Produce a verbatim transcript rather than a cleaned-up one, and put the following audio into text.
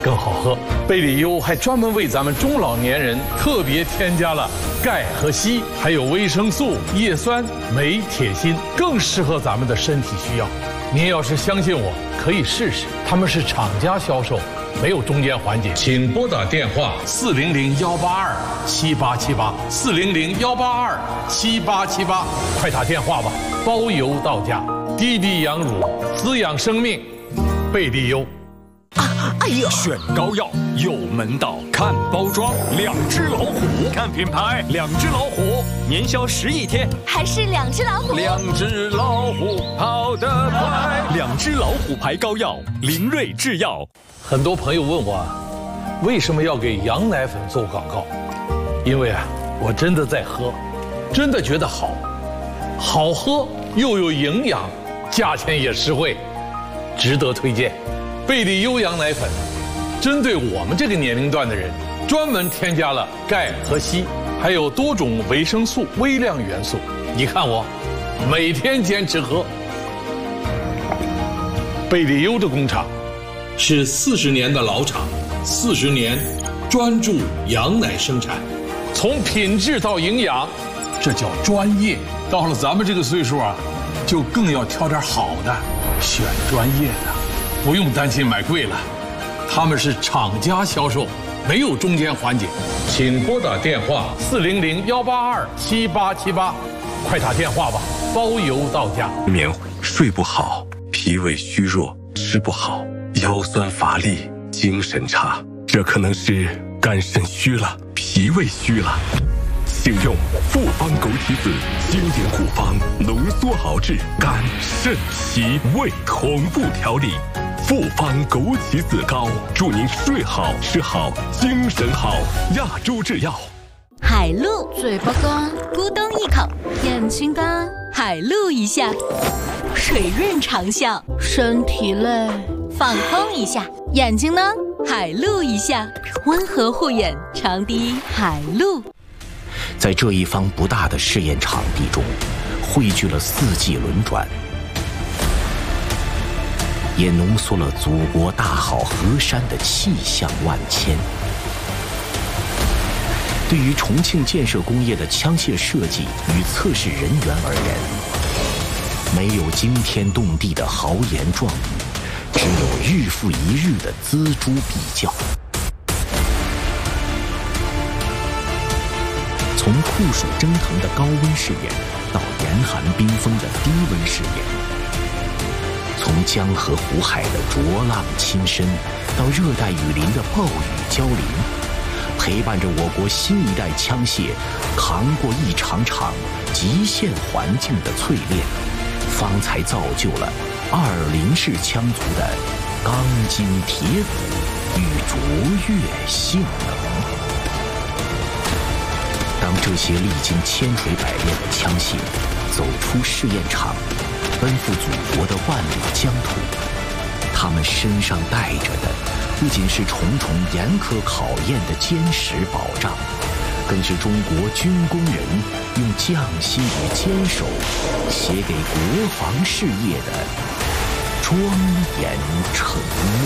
更好喝。贝里优还专门为咱们中老年人特别添加了钙和硒，还有维生素、叶酸、镁、铁、锌，更适合咱们的身体需要。您要是相信我，可以试试。他们是厂家销售，没有中间环节。请拨打电话四零零幺八二七八七八四零零幺八二七八七八，快打电话吧，包邮到家。低低养乳，滋养生命，贝利优。 啊！哎呀， 选膏药有门道，看包装，两只老虎；看品牌，两只老虎，年销十亿天， 还是两只老虎。 两只老虎跑得快，两只老虎牌膏药，林瑞制药。 很多朋友问我，为什么要给羊奶粉做广告？因为啊，我真的在喝，真的觉得好，好喝又有营养，价钱也实惠，值得推荐。贝利优羊奶粉，针对我们这个年龄段的人，专门添加了钙和硒，还有多种维生素、微量元素。你看我，每天坚持喝。贝利优的工厂是四十年的老厂，四十年专注羊奶生产，从品质到营养，这叫专业。到了咱们这个岁数啊，就更要挑点好的，选专业的。不用担心买贵了，他们是厂家销售，没有中间环节。请拨打电话四零零幺八二七八七八，快打电话吧，包邮到家。 眠睡不好，脾胃虚弱，吃不好，腰酸乏力，精神差，这可能是肝肾虚了，脾胃虚了。请用复方枸杞子经典古方浓缩熬制肝肾脾胃同步调理。复方枸杞子膏，祝您睡好吃好精神好。亚洲制药。 海露，嘴巴干，咕咚一口；眼睛干，海露一下；水润长效，身体累，放空一下；眼睛呢，海露一下，温和护眼，长滴海露。 在这一方不大的试验场地中，汇聚了四季轮转，也浓缩了祖国大好河山的气象万千。对于重庆建设工业的枪械设计与测试人员而言，没有惊天动地的豪言壮语，只有日复一日的锱铢比较。从酷暑蒸腾的高温试验，到严寒冰封的低温试验；从江河湖海的浊浪侵深，到热带雨林的暴雨浇淋，陪伴着我国新一代枪械扛过一场场极限环境的淬炼，方才造就了二零式枪族的钢筋铁骨与卓越性能。当这些历经千锤百炼的枪械走出试验场，奔赴祖国的万里疆土，他们身上带着的不仅是重重严苛考验的坚实保障，更是中国军工人用匠心与坚守写给国防事业的庄严承诺。